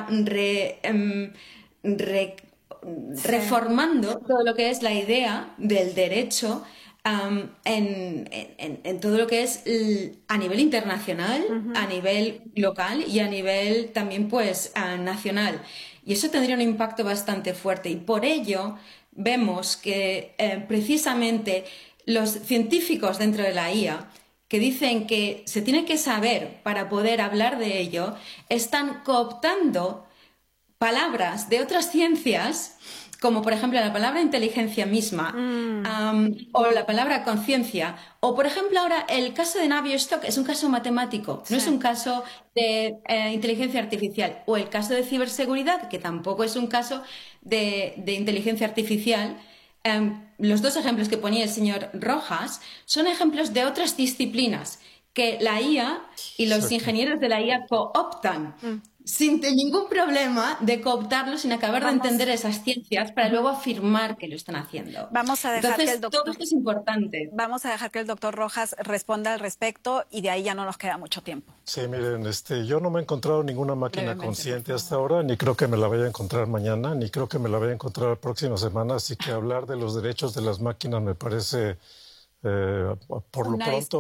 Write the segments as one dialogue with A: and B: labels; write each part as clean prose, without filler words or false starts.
A: reformando todo lo que es la idea del derecho en todo lo que es a nivel internacional, a nivel local y a nivel también pues nacional. Y eso tendría un impacto bastante fuerte. Y por ello vemos que precisamente los científicos dentro de la IA que dicen que se tiene que saber para poder hablar de ello, están cooptando palabras de otras ciencias, como por ejemplo la palabra inteligencia misma, o la palabra conciencia, o por ejemplo ahora el caso de Navier-Stokes es un caso matemático, no es un caso de inteligencia artificial, o el caso de ciberseguridad, que tampoco es un caso de inteligencia artificial. Los dos ejemplos que ponía el señor Rojas son ejemplos de otras disciplinas que la IA y los ingenieros de la IA cooptan sin ningún problema de cooptarlo, sin acabar de entender esas ciencias para luego afirmar que lo están haciendo.
B: Vamos a dejar que el doctor,
A: todo esto es importante.
B: Vamos a dejar que el doctor Rojas responda al respecto y de ahí ya no nos queda mucho tiempo.
C: Sí, miren, yo no me he encontrado ninguna máquina consciente hasta ahora, ni creo que me la vaya a encontrar mañana, ni creo que me la vaya a encontrar la próxima semana, así que hablar de los derechos de las máquinas me parece, por lo pronto,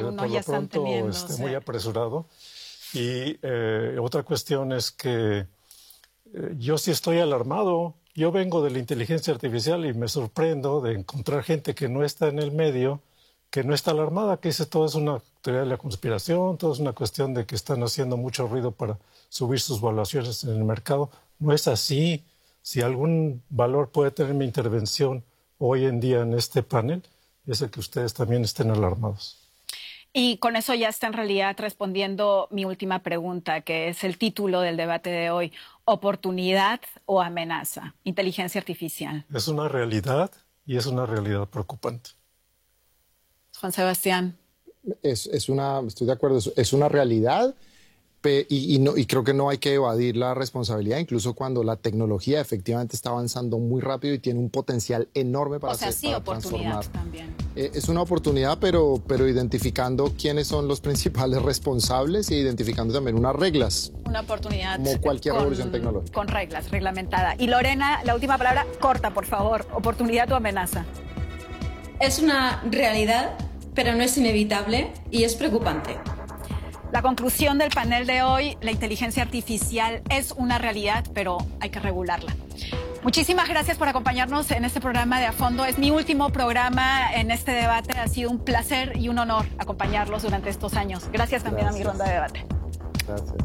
C: muy apresurado. Y otra cuestión es que yo sí estoy alarmado. Yo vengo de la inteligencia artificial y me sorprendo de encontrar gente que no está en el medio, que no está alarmada, que dice todo es una teoría de la conspiración, todo es una cuestión de que están haciendo mucho ruido para subir sus valuaciones en el mercado. No es así. Si algún valor puede tener mi intervención hoy en día en este panel, es el que ustedes también estén alarmados.
B: Y con eso ya está en realidad respondiendo mi última pregunta, que es el título del debate de hoy: ¿oportunidad o amenaza? Inteligencia artificial.
C: Es una realidad y es una realidad preocupante.
B: Juan Sebastián.
D: Estoy de acuerdo, es una realidad y creo que no hay que evadir la responsabilidad, incluso cuando la tecnología efectivamente está avanzando muy rápido y tiene un potencial enorme para
B: oportunidad también.
D: Es una oportunidad, pero identificando quiénes son los principales responsables e identificando también unas reglas.
B: Una oportunidad.
D: Como cualquier revolución tecnológica.
B: Con reglas, reglamentada. Y Lorena, la última palabra, corta, por favor. ¿Oportunidad o amenaza?
A: Es una realidad, pero no es inevitable y es preocupante.
B: La conclusión del panel de hoy: la inteligencia artificial es una realidad, pero hay que regularla. Muchísimas gracias por acompañarnos en este programa de A Fondo. Es mi último programa en este debate. Ha sido un placer y un honor acompañarlos durante estos años. Gracias también a mi ronda de debate.
D: Gracias.